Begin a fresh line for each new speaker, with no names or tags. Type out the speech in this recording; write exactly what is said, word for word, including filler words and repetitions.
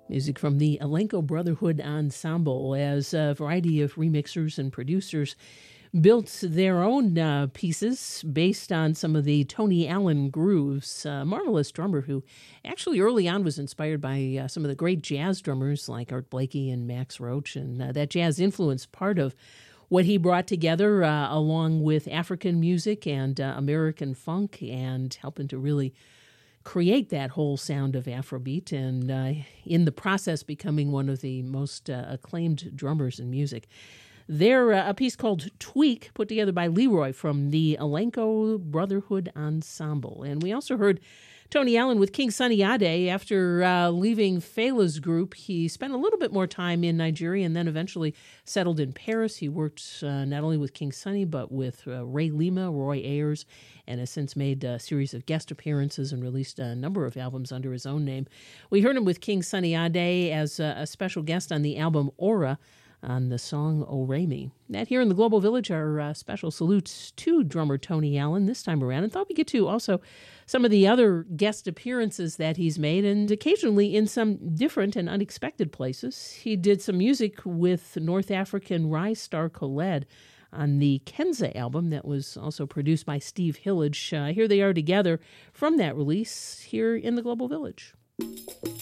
Music from the Alenko Brotherhood Ensemble, as a variety of remixers and producers built their own uh, pieces based on some of the Tony Allen grooves. A marvelous drummer who actually early on was inspired by uh, some of the great jazz drummers like Art Blakey and Max Roach, and uh, that jazz influence part of what he brought together uh, along with African music and uh, American funk, and helping to really create that whole sound of Afrobeat, and uh, in the process becoming one of the most uh, acclaimed drummers in music. They're uh, a piece called Tweak, put together by Leroy from the Alenko Brotherhood Ensemble. And we also heard Tony Allen with King Sunny Ade. After uh, leaving Fela's group, he spent a little bit more time in Nigeria and then eventually settled in Paris. He worked uh, not only with King Sunny, but with uh, Ray Lima, Roy Ayers, and has since made a series of guest appearances and released a number of albums under his own name. We heard him with King Sunny Ade as a, a special guest on the album Aura, on the song Oremi. That here in the Global Village, our uh, special salutes to drummer Tony Allen this time around. And thought we'd get to also some of the other guest appearances that he's made, and occasionally in some different and unexpected places. He did some music with North African Rise Star Khaled on the Kenza album that was also produced by Steve Hillage. Uh, here they are together from that release here in the Global Village.